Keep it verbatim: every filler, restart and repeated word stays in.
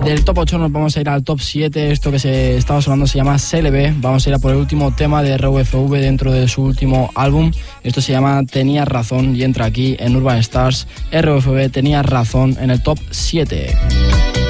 Del top ocho nos vamos a ir al top siete. Esto que se estaba sonando se llama C L B. Vamos a ir a por el último tema de R U F V dentro de su último álbum. Esto se llama Tenías Razón y entra aquí en Urban Stars. R U F V, Tenías Razón, en el top siete.